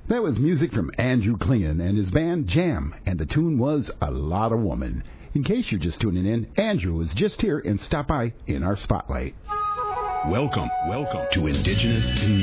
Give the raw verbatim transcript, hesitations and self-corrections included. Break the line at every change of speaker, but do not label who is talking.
That was music from Andrew Cleon and his band Jam, and the tune was A Lot of Woman. In case you're just tuning in, Andrew was just here and stopped by in our spotlight.
Welcome, welcome to Indigenous in